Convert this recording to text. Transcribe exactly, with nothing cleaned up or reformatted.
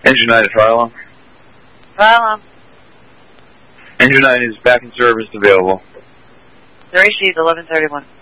Engine nine to fire alarm. Fire alarm. Engine nine is back in service available. They're received eleven thirty-one.